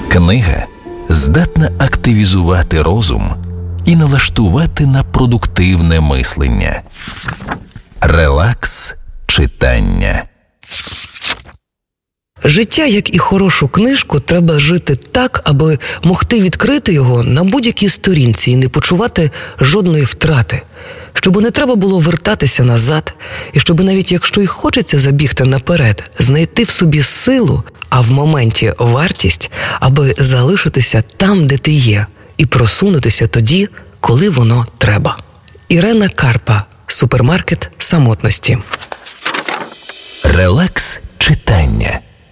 Книга здатна активізувати розум і налаштувати на продуктивне мислення. Релакс читання. Життя, як і хорошу книжку, треба жити так, аби могти відкрити його на будь-якій сторінці і не почувати жодної втрати. Щоб не треба було вертатися назад, і щоб навіть якщо й хочеться забігти наперед, знайти в собі силу, а в моменті вартість, аби залишитися там, де ти є, і просунутися тоді, коли воно треба. Ірена Карпа. Супермаркет самотності. Релакс читання.